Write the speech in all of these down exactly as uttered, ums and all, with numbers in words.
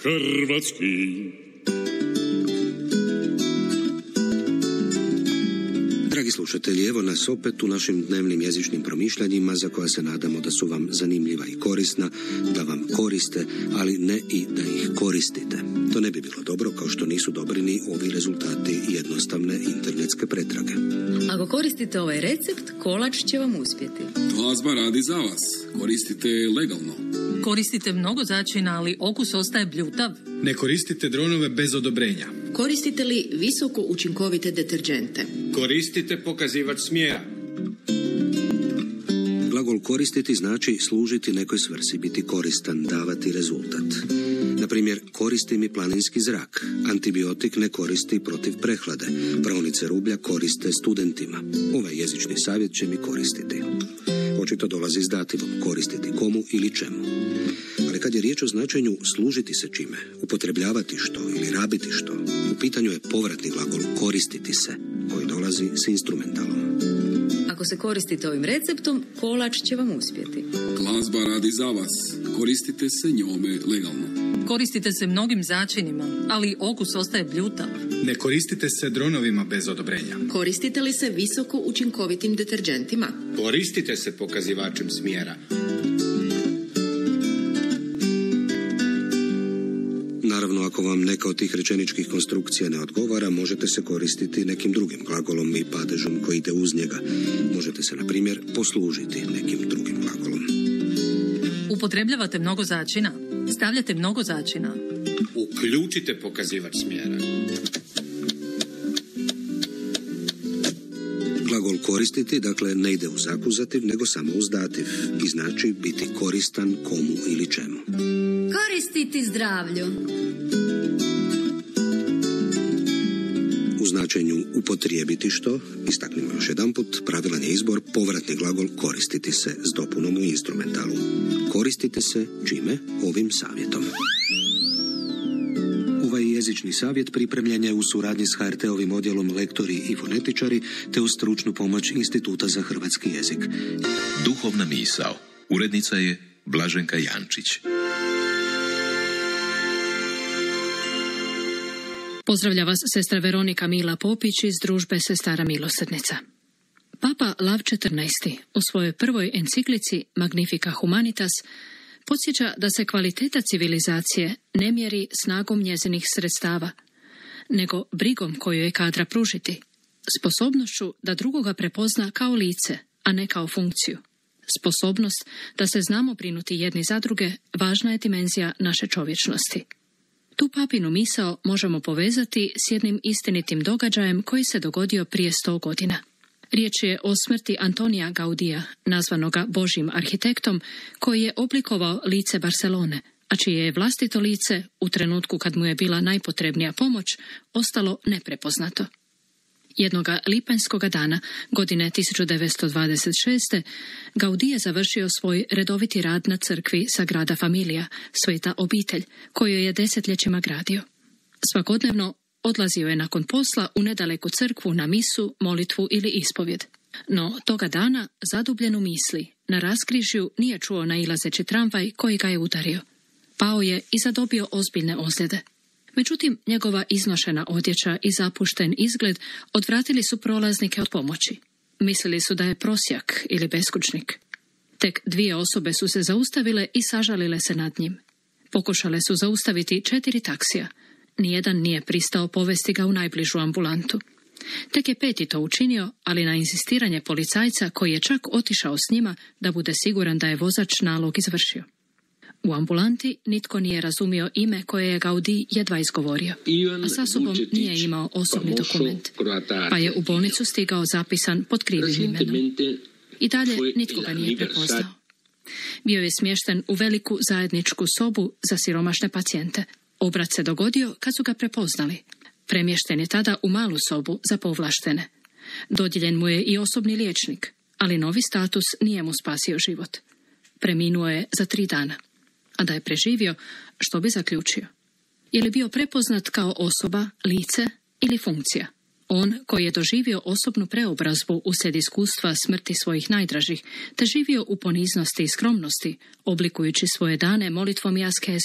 hrvatski. Dragi slušatelji, evo nas opet u našim dnevnim jezičnim promišljanjima za koja se nadamo da su vam zanimljiva i korisna, da vam koriste, ali ne i da ih koristite. To ne bi bilo dobro, kao što nisu dobri ni ovi rezultati jednostavne internetske pretrage. Ako koristite ovaj recept, kolač će vam uspjeti. Glazba radi za vas. Koristite legalno. Koristite mnogo začina, ali okus ostaje bljutav. Ne koristite dronove bez odobrenja. Koristite li visoko učinkovite deterdžente? Koristite pokazivač smjera. Glagol koristiti znači služiti nekoj svrsi, biti koristan, davati rezultat. Na primjer, koristi mi planinski zrak, antibiotik ne koristi protiv prehlade, praonice rublja koriste studentima. Ovaj jezični savjet će mi koristiti. Očito dolazi s dativom, koristiti komu ili čemu. Ali kad je riječ o značenju služiti se čime, upotrebljavati što ili rabiti što, u pitanju je povratni glagol koristiti se, koji dolazi s instrumentalom. Ako se koristite ovim receptom, kolač će vam uspjeti. Glazba radi za vas. Koristite se njome legalno. Koristite se mnogim začinima, ali okus ostaje bljutav. Ne koristite se dronovima bez odobrenja. Koristite li se visoko učinkovitim deterdžentima? Koristite se pokazivačem smjera. Naravno, ako vam neka od tih rečeničkih konstrukcija ne odgovara, možete se koristiti nekim drugim glagolom i padežom koji ide uz njega. Možete se, na primjer, poslužiti nekim drugim glagolom. Upotrebljavate mnogo začina. Stavljate mnogo začina. Uključite pokazivač smjera. Glagol koristiti, dakle, ne ide uz akuzativ, nego samo uz dativ i znači biti koristan komu ili čemu. Koristiti zdravlju. U značenju upotrijebiti što, istaknimo još jedanput, pravilan je izbor povratni glagol koristiti se s dopunom u instrumentalu. Koristite se čime? Ovim savjetom. Ovaj jezični savjet pripremljen je u suradnji s ha er te-ovim odjelom lektori i fonetičari te uz stručnu pomoć Instituta za hrvatski jezik. Duhovna misao. Urednica je Blaženka Jančić. Pozdravlja vas sestra Veronika Mila Popić iz družbe Sestara milosrdnica. Papa Lav četrnaesti u svojoj prvoj enciklici Magnifica Humanitas podsjeća da se kvaliteta civilizacije ne mjeri snagom njezinih sredstava, nego brigom koju je kadra pružiti, sposobnošću da drugoga prepozna kao lice, a ne kao funkciju. Sposobnost da se znamo brinuti jedni za druge važna je dimenzija naše čovječnosti. Tu papinu misao možemo povezati s jednim istinitim događajem koji se dogodio prije sto godina. Riječ je o smrti Antonija Gaudija, nazvanoga Božjim arhitektom, koji je oblikovao lice Barcelone, a čije je vlastito lice, u trenutku kad mu je bila najpotrebnija pomoć, ostalo neprepoznato. Jednoga lipanjskoga dana, godine tisuću devetsto dvadeset šeste. Gaudí je završio svoj redoviti rad na crkvi Sagrada Familia, sveta obitelj, koju je desetljećima gradio. Svakodnevno odlazio je nakon posla u nedaleku crkvu na misu, molitvu ili ispovjed. No, toga dana, zadubljen u misli, na raskrižju nije čuo nailazeći tramvaj koji ga je udario. Pao je i zadobio ozbiljne ozljede. Međutim, njegova iznošena odjeća i zapušten izgled odvratili su prolaznike od pomoći. Mislili su da je prosjak ili beskućnik. Tek dvije osobe su se zaustavile i sažalile se nad njim. Pokušale su zaustaviti četiri taksija. Nijedan nije pristao povesti ga u najbližu ambulantu. Tek je peti to učinio, ali na insistiranje policajca koji je čak otišao s njima da bude siguran da je vozač nalog izvršio. U ambulanti nitko nije razumio ime koje je Gaudí jedva izgovorio, a sa sobom nije imao osobni dokument, pa je u bolnicu stigao zapisan pod krivim imenom. I dalje nitko ga nije prepoznao. Bio je smješten u veliku zajedničku sobu za siromašne pacijente. Obrat se dogodio kad su ga prepoznali. Premješten je tada u malu sobu za povlaštene. Dodijeljen mu je i osobni liječnik, ali novi status nije mu spasio život. Preminuo je za tri dana. A da je preživio, što bi zaključio? Je li bio prepoznat kao osoba, lice ili funkcija? On koji je doživio osobnu preobrazbu uslijed iskustva smrti svojih najdražih, te živio u poniznosti i skromnosti, oblikujući svoje dane molitvom i askezom.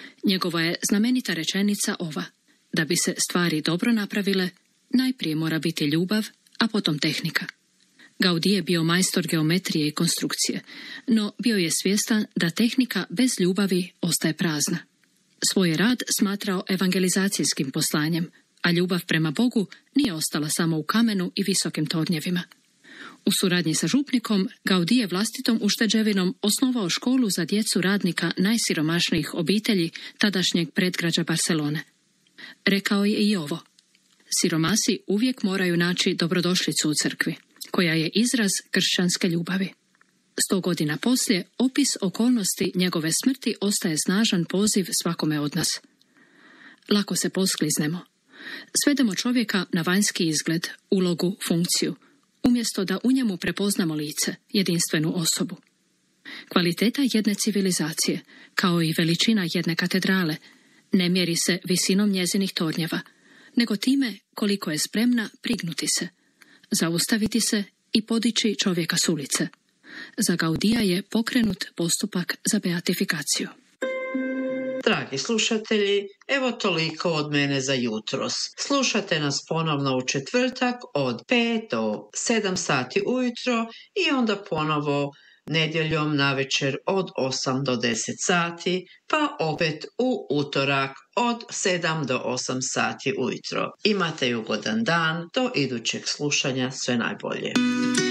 Njegova je znamenita rečenica ova: da bi se stvari dobro napravile, najprije mora biti ljubav, a potom tehnika. Gaudí je bio majstor geometrije i konstrukcije, no bio je svjestan da tehnika bez ljubavi ostaje prazna. Svoj rad smatrao evangelizacijskim poslanjem, a ljubav prema Bogu nije ostala samo u kamenu i visokim tornjevima. U suradnji sa župnikom, Gaudí je vlastitom ušteđevinom osnovao školu za djecu radnika najsiromašnijih obitelji tadašnjeg predgrađa Barcelone. Rekao je i ovo: siromasi uvijek moraju naći dobrodošlicu u crkvi, koja je izraz kršćanske ljubavi. Sto godina poslije, opis okolnosti njegove smrti ostaje snažan poziv svakome od nas. Lako se poskliznemo. Svedemo čovjeka na vanjski izgled, ulogu, funkciju, umjesto da u njemu prepoznamo lice, jedinstvenu osobu. Kvaliteta jedne civilizacije, kao i veličina jedne katedrale, ne mjeri se visinom njezinih tornjeva, nego time koliko je spremna prignuti se, zaustaviti se i podići čovjeka s ulice. Za Gaudija je pokrenut postupak za beatifikaciju. Dragi slušatelji, evo toliko od mene za jutros. Slušate nas ponovno u četvrtak od pet do sedam sati ujutro i onda ponovo nedjeljom navečer od osam do deset sati, pa opet u utorak od sedam do osam sati ujutro. Imate ugodan dan, do idućeg slušanja, sve najbolje.